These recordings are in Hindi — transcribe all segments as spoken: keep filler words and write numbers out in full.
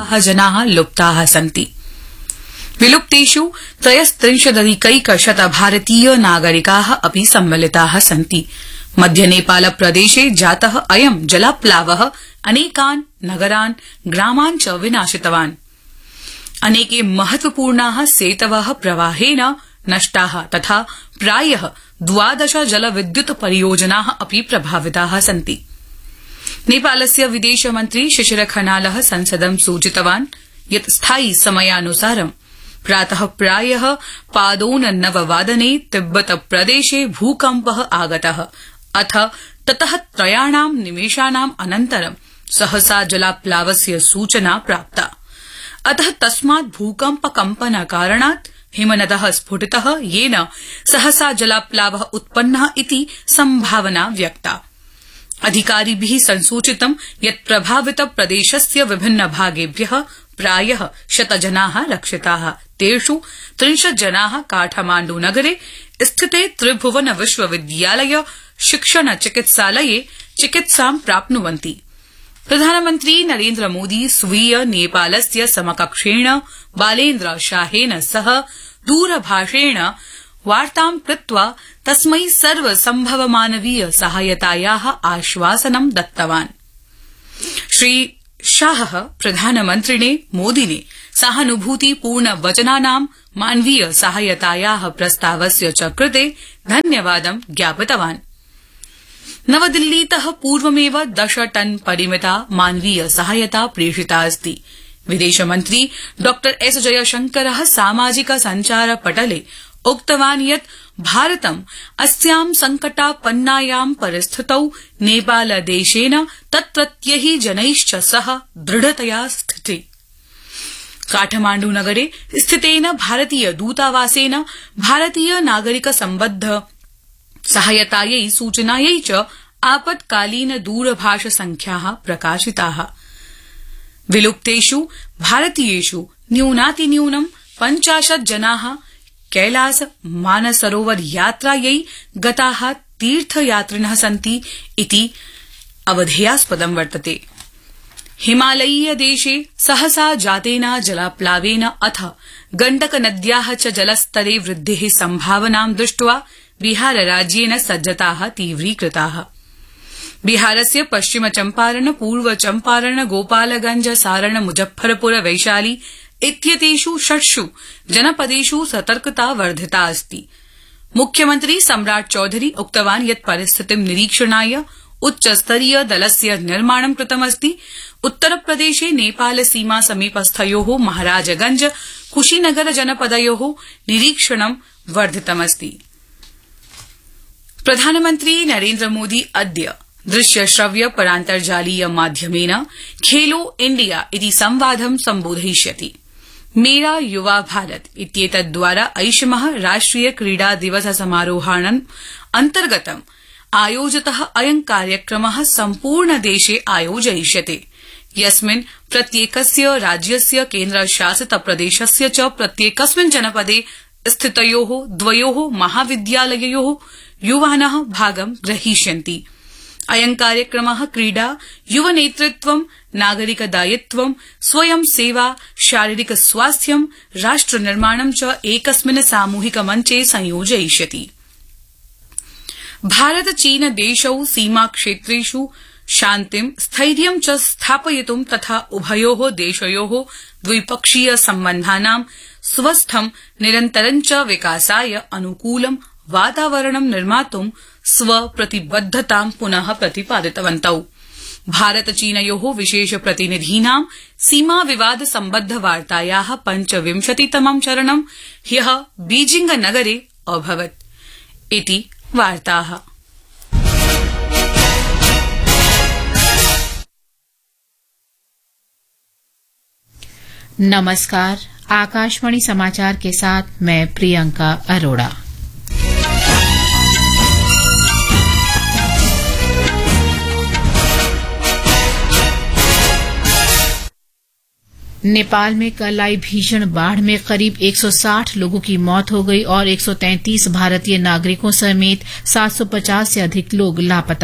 लक्षाः जनाः लुप्ताः सन्ति। विलुप्तेषु त्रयस्त्रिंशदधिकैकशत भारतीय नागरिकाः अपि सम्मिलिताः सन्ति। मध्य नेपाल प्रदेशे जातः अयं जलाप्लावः अनेकान् नगरान् ग्रामान् च विनाशितवान्। अनेके महत्वपूर्णाः सेतवः प्रवाहेन नष्टाः तथा प्रायः द्वादश जलविद्युत परियोजनाः अपि प्रभाविताः सन्ति। नेपालस्य विदेशमन्त्री शिशिर खनालः संसदं सूचितवान् यत् स्थायि समयानुसारं प्रातः प्रायः पादोननववादने तिब्बत प्रदेशे भूकम्पः आगतः अथ ततः त्रयाणां निमेषाणाम् अनन्तरं सहसा जलाप्लावस्य सूचना प्राप्ता। अतः तस्मात् भूकम्प कम्पन कारणात् हिमनदः स्फुटितः येन सहसा जलाप्लावः उत्पन्नः इति संभावना व्यक्ता। अधिकारिभिः संसूचितं यत् प्रभावित प्रदेशस्य विभिन्न भागेभ्यः प्रायः शतजनाः रक्षिताः। तेषु त्रिंशत् जनाः काठमाण्डू नगरे स्थिते त्रिभुवन विश्वविद्यालय शिक्षण चिकित्सालये चिकित्सां प्राप्नुवन्ति। प्रधानमन्त्री नरेन्द्र मोदी स्वीय नेपालस्य समकक्षेण बालेन्द्र शाहेन सह दूरभाषेण वार्तां कृत्वा तस्मै सर्वसम्भवमानवीय सहायतायाः आश्वासनं दत्तवान्। श्री शाहः प्रधानमन्त्रिणे मोदिने सहानुभूतिपूर्ण वचनानां मानवीय सहायतायाः प्रस्तावस्य च कृते धन्यवादं ज्ञापितवान्। नवदिल्लीतः पूर्वमेव दश टन परिमिता मानवीय सहायता प्रेषिता अस्ति। विदेशमन्त्री डॉ एस जयशंकरः सामाजिक सञ्चार पटले उक्तवान् यत् भारतम् अस्यां संकटापन्नायां परिस्थितौ नेपालदेशेन तत्रत्यैः जनैश्च सह दृढतया स्थिते। काठमाण्डू नगरे स्थितेन भारतीय दूतावासेन भारतीय नागरिक सम्बद्ध सहायतायै सूचनायै च आपत्कालीन दूरभाष संख्याः प्रकाशिताः। विलुप्तेषु भारतीयेषु न्यूनातिन्यूनं पञ्चाशत् जनाः कैलास मानसरोवर यात्रायै गताः तीर्थयात्रिणः सन्ति इति अवधेयास्पदं वर्तते। हिमालयीय देशे सहसा जातेन जलाप्लावेन अथ गण्डक नद्याः च जलस्तरे वृद्धेः सम्भावनां दृष्ट्वा बिहार राज्येन सज्जताः तीव्रीकृताः। बिहारस्य पश्चिम चम्पारण पूर्व चम्पारण गोपालगंज सारण मुजफ्फरपुर वैशाली इत्येतेषु षट्सु जनपदेषु सतर्कता वर्धिता अस्ति। मुख्यमन्त्री सम्राट चौधरी उक्तवान् यत् परिस्थितिं निरीक्षणाय उच्चस्तरीय दलस्य निर्माणं कृतमस्ति। उत्तरप्रदेशे नेपाल सीमा समीपस्थयोः महाराजगंज कुशीनगर जनपदयोः निरीक्षणं वर्धितमस्ति। प्रधानमन्त्री नरेन्द्र मोदी अद्य दृश्य श्रव्य परान्तर्जालीय माध्यमेन खेलो इंडिया इति संवादं सम्बोधयिष्यति। मेरा युवा भारत इत्येतद्वारा ऐषमः राष्ट्रिय क्रीडा दिवस समारोहाणाम् अन्तर्गतम् आयोजितः अयं कार्यक्रमः सम्पूर्ण देशे आयोजयिष्यते, यस्मिन् प्रत्येकस्य राज्यस्य केन्द्रशासित प्रदेशस्य च प्रत्येकस्मिन् जनपदे स्थितयोः द्वयोः महाविद्यालययोः युवानः भागं ग्रहीष्यन्ति। अयं कार्यक्रमः क्रीडा, युवनेतृत्वं, नागरिकदायित्वं, स्वयं सेवा, शारीरिक स्वास्थ्यं, राष्ट्रनिर्माणं च एकस्मिन् सामूहिक मञ्चे संयोजयिष्यति। भारत चीन देशौ सीमाक्षेत्रेषु शान्तिं स्थैर्यं च स्थापयितुं तथा उभयोः देशयोः द्विपक्षीय सम्बन्धानां स्वस्थं निरन्तरं च विकासाय अनुकूलं वातावरणं निर्मातुं स्वप्रतिबद्धतां पुनः प्रतिपादितवन्तौ। भारत चीनयोः विशेष प्रतिनिधीनां सीमा विवाद सम्बद्ध वार्तायाः पञ्चविंशतितमं चरणं ह्यः बीजिंग नगरे अभवत् इति वार्ताः। नमस्कार, आकाशवाणी समाचार के साथ मैं प्रियंका अरोड़ा। नेपाल में कल आई भीषण बाढ़ में करीब एक सौ साठ लोगों की मौत हो गई और एक सौ तैंतीस भारतीय नागरिकों समेत सात सौ पचास से अधिक लोग लापता हैं।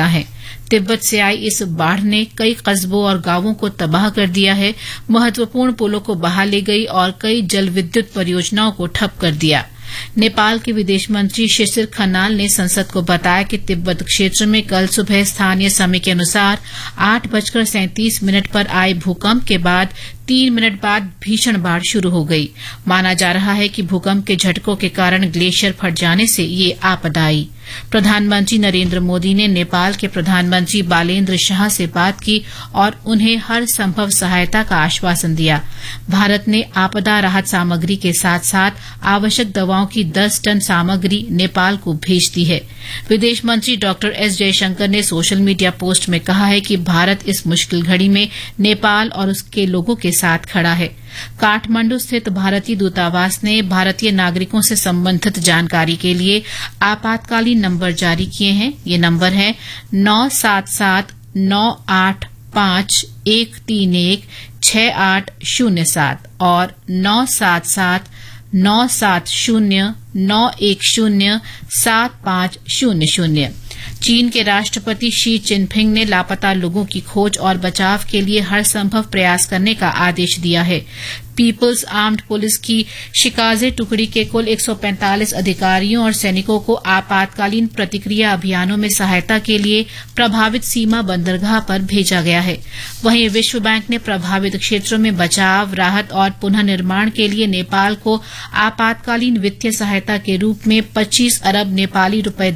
तिब्बत से आई इस बाढ़ ने कई कस्बों और गांवों को तबाह कर दिया है, महत्वपूर्ण पुलों को बहा ले गई और कई जल विद्युत परियोजनाओं को ठप कर दिया। नेपाल के विदेश मंत्री शिशिर खनाल ने संसद को बताया कि तिब्बत क्षेत्र में कल सुबह स्थानीय समय के अनुसार आठ बजकर सैंतीस मिनट पर आए भूकंप के बाद तीन मिनट बाद भीषण बाढ़ शुरू हो गई। माना जा रहा है कि भूकंप के झटकों के कारण ग्लेशियर फट जाने से ये आपदा आई। प्रधानमंत्री नरेंद्र मोदी ने नेपाल के प्रधानमंत्री बालेन्द्र शाह से बात की और उन्हें हर संभव सहायता का आश्वासन दिया। भारत ने आपदा राहत सामग्री के साथ साथ आवश्यक दवाओं की दस टन सामग्री नेपाल को भेज दी है। विदेश मंत्री डॉक्टर एस जयशंकर ने सोशल मीडिया पोस्ट में कहा है कि भारत इस मुश्किल घड़ी में नेपाल और उसके लोगों के साथ खड़ा है। काठमांडू स्थित भारतीय दूतावास ने भारतीय नागरिकों से संबंधित जानकारी के लिए आपातकालीन नंबर जारी किए हैं। ये नंबर है नौ सात सात नौ आठ पांच एक तीन एक छह आठ शून्य सात और नौ सात सात नौ सात शून्य नौ एक शून्य सात पांच शून्य शून्य। चीन के राष्ट्रपति शी चिनफिंग ने लापता लोगों की खोज और बचाव के लिए हर संभव प्रयास करने का आदेश दिया है। पीपुल्स आर्म्ड पुलिस की शिकाजे टुकड़ी के कुल एक सौ पैंतालीस अधिकारियों और सैनिकों को आपातकालीन प्रतिक्रिया अभियानों में सहायता के लिए प्रभावित सीमा बंदरगाह पर भेजा गया है। वहीं विश्व बैंक ने प्रभावित क्षेत्रों में बचाव, राहत और पुनः निर्माण के लिए नेपाल को आपातकालीन वित्तीय सहायता के रूप में पच्चीस अरब नेपाली रुपए